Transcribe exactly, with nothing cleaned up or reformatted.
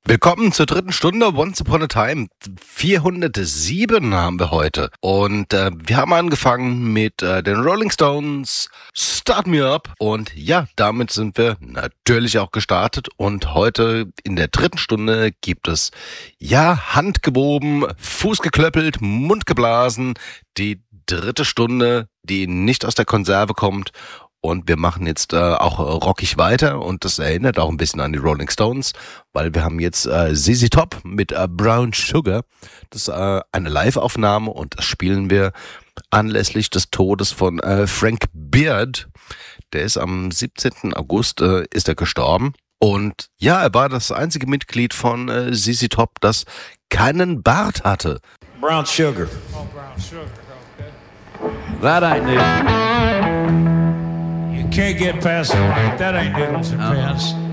Willkommen zur dritten Stunde Once Upon a Time. vierhundertsieben haben wir heute. Und äh, wir haben angefangen mit äh, den Rolling Stones, Start Me Up. Und ja, damit sind wir natürlich auch gestartet. Und heute in der dritten Stunde gibt es, ja, handgewoben, Fuß geklöppelt, Mund geblasen. Die dritte Stunde, die nicht aus der Konserve kommt. Und wir machen jetzt äh, auch rockig weiter und das erinnert auch ein bisschen an die Rolling Stones, weil wir haben jetzt äh, Z Z Top mit äh, Brown Sugar. Das ist äh, eine Live-Aufnahme und das spielen wir anlässlich des Todes von äh, Frank Beard. Der ist am siebzehnten August äh, ist er gestorben. Und ja, er war das einzige Mitglied von äh, Z Z Top, das keinen Bart hatte. Brown Sugar. Oh, Brown Sugar, okay. That ain't new. You can't get past the right. That ain't needles and Uh-huh. pants.